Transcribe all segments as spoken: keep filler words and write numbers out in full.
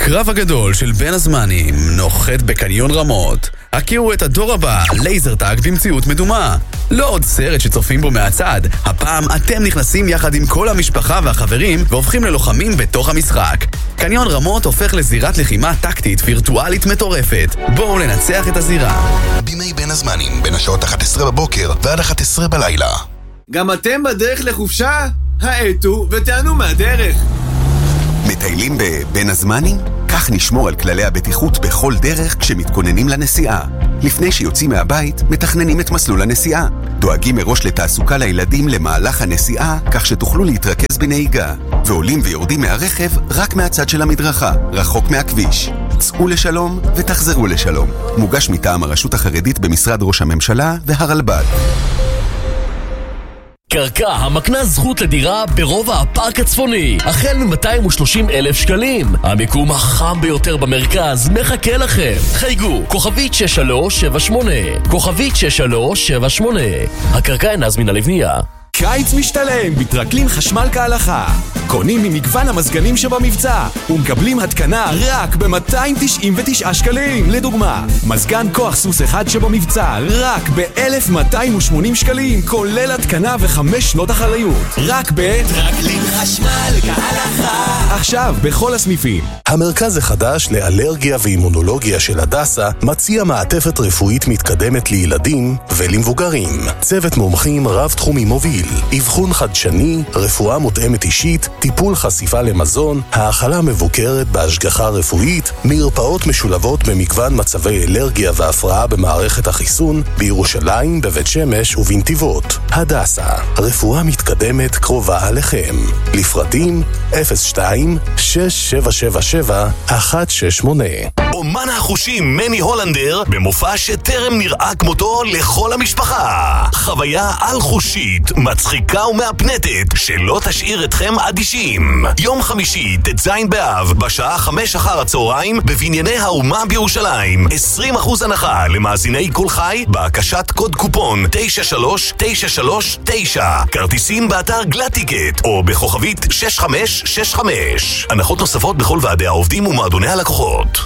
הקרב הגדול של בין הזמנים נוחת בקניון רמות. הכירו את הדור הבא, לייזר טאג במציאות מדומה. לא עוד סרט שצופים בו מהצד, הפעם אתם נכנסים יחד עם כל המשפחה והחברים והופכים ללוחמים בתוך המשחק. קניון רמות הופך לזירת לחימה טקטית וירטואלית מטורפת. בואו לנצח את הזירה. בימי בין הזמנים, בין השעות אחת עשרה בבוקר ועד אחת עשרה בלילה. גם אתם בדרך לחופשה? העטו ותענו מהדרך. מטיילים בבין הזמנים? כך נשמור על כללי הבטיחות בכל דרך כשמתכוננים לנסיעה. לפני שיוצאים מהבית, מתכננים את מסלול הנסיעה. דואגים מראש לתעסוקה לילדים למהלך הנסיעה, כך שתוכלו להתרכז בנהיגה. ועולים ויורדים מהרכב רק מהצד של המדרכה, רחוק מהכביש. צאו לשלום ותחזרו לשלום. מוגש מטעם הרשות החרדית במשרד ראש הממשלה והרלב"ד. קרקע המקנה זכות לדירה ברובע הפארק הצפוני, החל מ-מאתיים ושלושים אלף שקלים. המיקום החם ביותר במרכז מחכה לכם. חייגו, כוכבית שש שלוש שבע שמונה, כוכבית שש שלוש שבע שמונה. הקרקע אינה זמינה לבנייה. קיץ משתלם בטרקלין חשמל כהלכה. קונים ממגוון המזגנים שבמבצע ומקבלים התקנה רק ב-מאתיים תשעים ותשעה שקלים. לדוגמה, מזגן כוח סוס אחד שבמבצע רק ב-אלף מאתיים ושמונים שקלים, כולל התקנה וחמש שנות אחריות. רק בטרקלין חשמל כהלכה. עכשיו בכל הסניפים. המרכז החדש לאלרגיה ואימונולוגיה של הדסה מציע מעטפת רפואית מתקדמת לילדים ולמבוגרים. צוות מומחים רב תחומי מוביל, אבחון חדשני, רפואה מותאמת אישית, טיפול חשיפה למזון, האכלה מבוקרת בהשגחה רפואית, מרפאות משולבות במגוון מצבי אלרגיה והפרעה במערכת החיסון, בירושלים, בבית שמש ובנתיבות. הדסה, רפואה מתקדמת קרובה עליכם. לפרטים אפס שתיים שש שבע שבע שבע אחת שש שמונה. אומן החושים מני הולנדר במופע שטרם נראה כמותו לכל המשפחה. חוויה על חושית, מצחיקה ומאפנטת שלא תשאיר אתכם אדישים. יום חמישי, ט"ז באב, בשעה חמש אחר הצהריים, בבנייני האומה בירושלים. עשרים אחוז הנחה למאזיני כל חי בהקשת קוד קופון תשע שלוש תשע שלוש תשע. כרטיסים באתר גלטיקט או בכוכבית שש חמש שש חמש. הנחות נוספות בכל ועדי העובדים ומועדוני הלקוחות.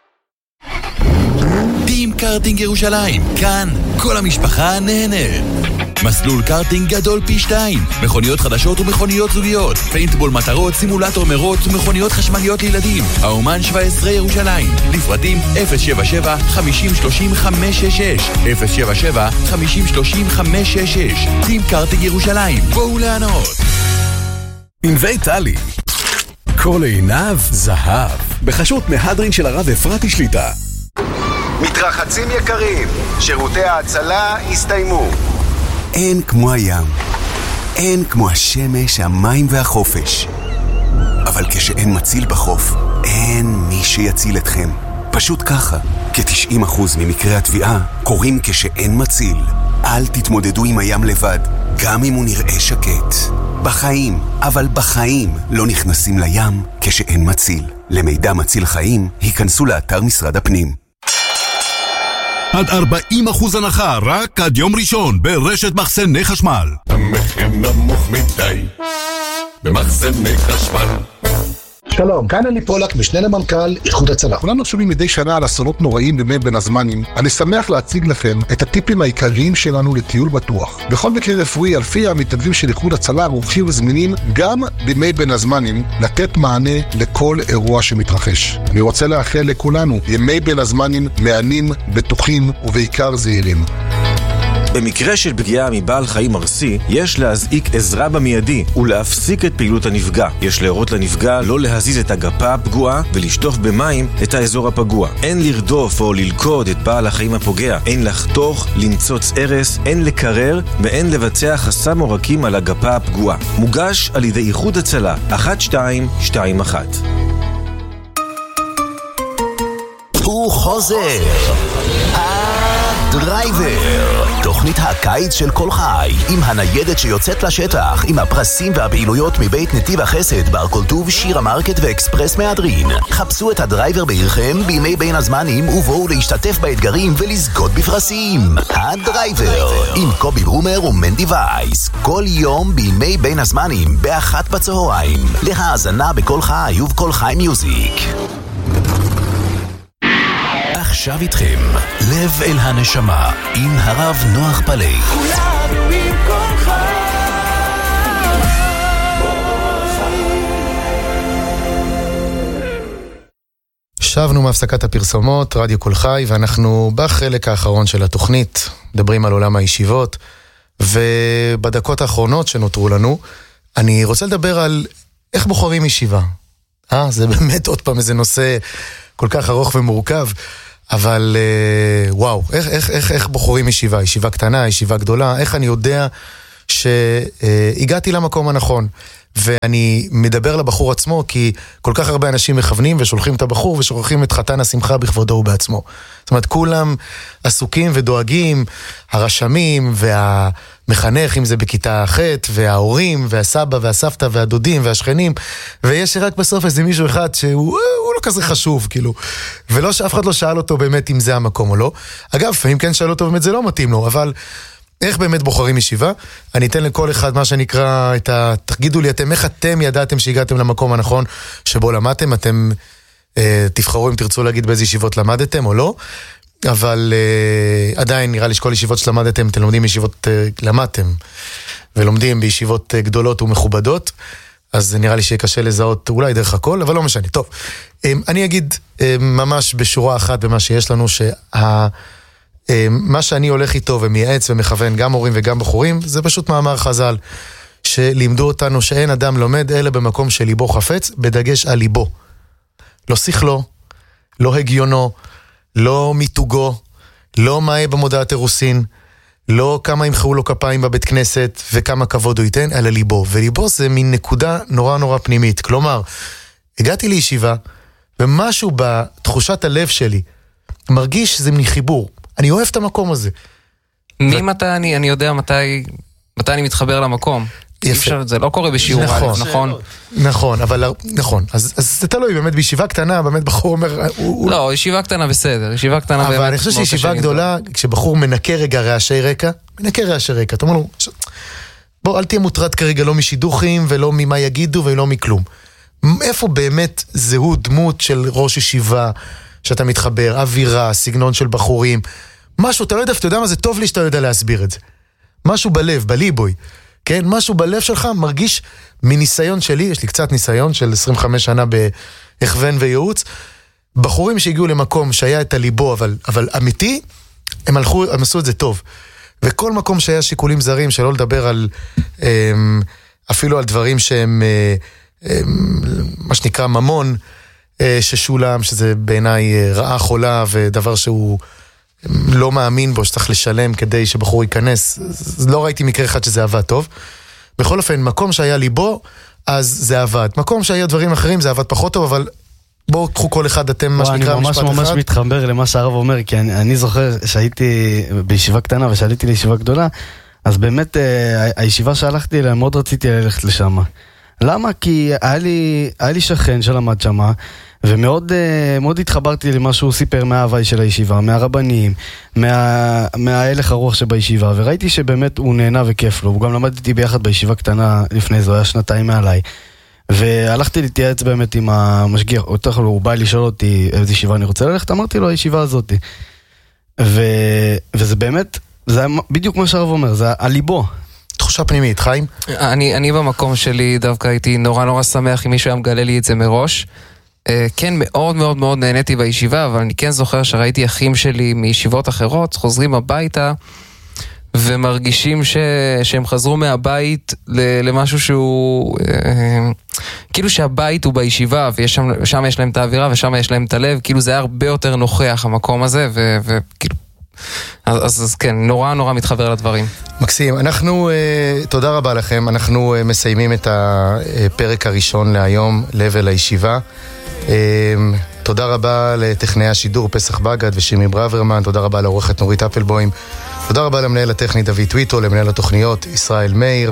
טים קארטינג ירושלים, כאן כל המשפחה נהנית. מסלול קארטינג גדול פי שתיים, מכוניות חדשות ומכוניות זוגיות, פיינטבול מטרות, סימולטור מרוץ ומכוניות חשמליות לילדים. האומן שבע עשרה ירושלים, לפרטים אפס שבע שבע חמישים שלושים חמש שש שש, אפס שבע שבע חמישים שלושים חמש שש שש. טים קארטינג ירושלים, בואו לענות. ענבי טלי, כל עיניו זהב, בחשות מהדרין של הרב אפרתי שליטה. מתרחצים יקרים, שירותי ההצלה הסתיימו. אין כמו הים, אין כמו השמש, המים והחופש. אבל כשאין מציל בחוף, אין מי שיציל אתכם. פשוט ככה, כ-תשעים אחוז ממקרי התביעה קורים כשאין מציל. אל תתמודדו עם הים לבד, גם אם הוא נראה שקט. בחיים, אבל בחיים לא נכנסים לים כשאין מציל. למידע מציל חיים, היכנסו לאתר משרד הפנים. עד ארבעים אחוז הנחה רק עד יום ראשון ברשת מחסני חשמל. המחיר נמוך מדי במחסני חשמל. שלום, כאן אלי פולק, משנה למנכ"ל איחוד הצלה. כולנו שומעים מדי שנה על אסונות נוראים בימי בין הזמנים. אני שמח להציג לכם את הטיפים העיקריים שלנו לטיול בטוח. בכל מקרה רפואי, אלפי המתנדבים של איחוד הצלה ערוכים וזמינים גם בימי בין הזמנים לתת מענה לכל אירוע שמתרחש. אני רוצה לאחל לכולנו ימי בין הזמנים מהנים, בטוחים ובעיקר זהירים. במקרה של פגיעה מבעל חיים ארסי, יש להזעיק עזרה במיידי ולהפסיק את פעילות הנפגע. יש להורות לנפגע לא להזיז את הגפה הפגועה ולשטוף במים את האזור הפגוע. אין לרדוף או ללכוד את בעל החיים הפוגע. אין לחתוך, לנצוץ ערס, אין לקרר ואין לבצע חסם עורקים על הגפה הפגועה. מוגש על ידי איחוד הצלה אחת שתיים שתיים אחת. הוא חוזר. הדרייבר, תוכנית הקיץ של כל חי, עם הניידת שיוצאת לשטח, עם הפרסים והפעילויות מבית נתיב החסד, בר כל טוב, שירה מרקט ואקספרס מהדרין. חפשו את הדרייבר בעירכם בימי בין הזמנים ובואו להשתתף באתגרים ולזכות בפרסים. הדרייבר, עם קובי ברומר ומנדי וייס, כל יום בימי בין הזמנים, באחת בצהריים. להאזנה בכל חי ובכל חי מיוזיק. עכשיו איתכם, לב אל הנשמה, עם הרב נוח פלאי. כולנו עם כל חי. שבנו מהפסקת הפרסומות, רדיו כל חי, ואנחנו בחלק האחרון של התוכנית, מדברים על עולם הישיבות, ובדקות האחרונות שנותרו לנו, אני רוצה לדבר על איך בוחרים ישיבה. אה, זה באמת עוד פעם איזה נושא כל כך ארוך ומורכב, אבל אה, וואו, איך, איך, איך, איך בוחרים ישיבה? ישיבה קטנה, ישיבה גדולה, איך אני יודע שהגעתי למקום הנכון? ואני מדבר לבחור עצמו, כי כל כך הרבה אנשים מכוונים ושולחים את הבחור ושוכחים את חתן השמחה בכבודו ובעצמו. זאת אומרת, כולם עסוקים ודואגים, הרשמים והמחנך, אם זה בכיתה ח' וההורים והסבא והסבתא והדודים והשכנים, ויש רק בסוף איזה מישהו אחד שהוא הוא לא כזה חשוב, כאילו, ולא שאף אחד לא שאל אותו באמת אם זה המקום או לא. אגב, אם כן שאל אותו באמת זה לא מתאים לו, אבל איך באמת בוחרים ישיבה? אני אתן לכל אחד מה שנקרא את ה... תגידו לי אתם, איך אתם ידעתם שהגעתם למקום הנכון שבו למדתם? אתם אה, תבחרו אם תרצו להגיד באיזה ישיבות למדתם או לא, אבל אה, עדיין נראה לי שכל ישיבות שלמדתם, אתם לומדים בישיבות אה, למדתם, ולומדים בישיבות אה, גדולות ומכובדות, אז נראה לי שיהיה קשה לזהות אולי דרך הכל, אבל לא משנה. טוב, אה, אני אגיד אה, ממש בשורה אחת במה שיש לנו, שה... מה שאני הולך איתו ומייעץ ומכוון גם הורים וגם בחורים, זה פשוט מאמר חז"ל, שלימדו אותנו שאין אדם לומד אלא במקום שליבו חפץ, בדגש על ליבו. לא שכלו, לא הגיונו, לא מיתוגו, לא מה יהיה במודעת אירוסין, לא כמה ימחאו לו כפיים בבית כנסת וכמה כבוד הוא ייתן, אלא ליבו. וליבו זה מין נקודה נורא נורא פנימית. כלומר, הגעתי לישיבה, ומשהו בתחושת הלב שלי מרגיש שזה מין חיבור. אני אוהב את המקום הזה. ממתי אני, אני יודע מתי, מתי אני מתחבר למקום. אפשר, זה לא קורה בשיעור, נכון, נכון? נכון, אבל נכון. אז, אז זה תלוי, באמת בישיבה קטנה, באמת בחור אומר... הוא, לא, הוא... ישיבה קטנה בסדר, ישיבה קטנה באמת... אבל אני חושב שישיבה גדולה, כשבחור מנקה רגע רעשי רקע, מנקה רעשי רקע, אתה אומר לו, בוא, אל תהיה מוטרד כרגע לא משידוכים, ולא ממה יגידו, ולא מכלום. איפה באמת זהו דמות של ראש ישיבה, שאתה מתחבר, אווירה, סגנון של בחורים, משהו, אתה לא יודע, אתה יודע מה זה טוב לי שאתה יודע להסביר את זה. משהו בלב, בליבוי, כן? משהו בלב שלך מרגיש מניסיון שלי, יש לי קצת ניסיון של עשרים וחמש שנה בהכוון וייעוץ, בחורים שהגיעו למקום שהיה את הליבו, אבל, אבל אמיתי, הם הלכו, הם עשו את זה טוב. וכל מקום שהיה שיקולים זרים, שלא לדבר על, אפילו על דברים שהם, מה שנקרא ממון, ששולם, שזה בעיניי רעה חולה, ודבר שהוא לא מאמין בו, שצריך לשלם כדי שבחור ייכנס. לא ראיתי מקרה אחד שזה עבד טוב. בכל אופן, מקום שהיה ליבו, אז זה עבד. מקום שהיה דברים אחרים, זה עבד פחות טוב, אבל בואו קחו כל אחד, אתם מה שנקרא משפט אחד. אני ממש ממש מתחבר למה שהרב אומר, כי אני, אני זוכר שהייתי בישיבה קטנה ושעליתי לישיבה גדולה, אז באמת הישיבה שהלכתי אליה, מאוד רציתי ללכת לשם. למה? כי היה לי, היה לי שכן שלמד שמה, ומאוד מאוד התחברתי למה שהוא סיפר מההווי של הישיבה, מהרבנים, מה, מההלך הרוח שבישיבה, וראיתי שבאמת הוא נהנה וכיף לו. הוא גם למד איתי ביחד בישיבה קטנה לפני זה, הוא היה שנתיים מעליי. והלכתי להתייעץ באמת עם המשגיח, הוא בא לשאול אותי איזה ישיבה אני רוצה ללכת, אמרתי לו הישיבה הזאת. ו, וזה באמת, זה בדיוק מה שהרב אומר, זה הליבו. תחושה פנימית, חיים? אני, אני במקום שלי דווקא הייתי נורא נורא שמח אם מישהו היה מגלה לי את זה מראש. כן, מאוד מאוד מאוד נהניתי בישיבה, אבל אני כן זוכר שראיתי אחים שלי מישיבות אחרות, חוזרים הביתה, ומרגישים ש... שהם חזרו מהבית למשהו שהוא... כאילו שהבית הוא בישיבה, ושם יש להם את האווירה, ושם יש להם את הלב, כאילו זה היה הרבה יותר נוכח המקום הזה, וכאילו... אז, אז, אז כן, נורא נורא מתחבר לדברים. מקסים, אנחנו, uh, תודה רבה לכם, אנחנו uh, מסיימים את הפרק הראשון להיום, לבל הישיבה. Uh, תודה רבה לטכנאי השידור פסח בגד ושימי ברוורמן, תודה רבה לעורכת נורית אפלבוים, תודה רבה למנהל הטכני דוד טוויטו, למנהל התוכניות ישראל מאיר,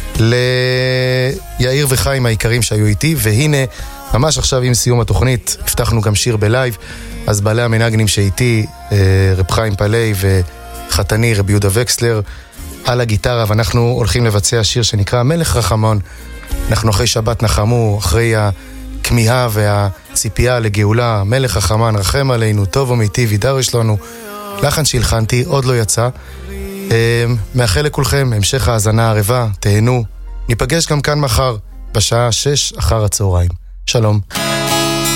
ליאיר וחיים העיקרים שהיו איתי, והנה, ממש עכשיו עם סיום התוכנית, הבטחנו גם שיר בלייב, אז בעלי המנגנים שאיתי, רב חיים פלאי וחתני רב יהודה וקסלר, על הגיטרה, ואנחנו הולכים לבצע שיר שנקרא מלך רחמון. אנחנו אחרי שבת נחמו, אחרי הכמיהה והציפייה לגאולה, מלך החמן, רחם עלינו, טוב ומיטיב, ידר יש לנו. לחן שהלחנתי, עוד לא יצא. מאחל לכולכם המשך האזנה ערבה, תהנו. ניפגש גם כאן מחר, בשעה שש אחר הצהריים. שלום.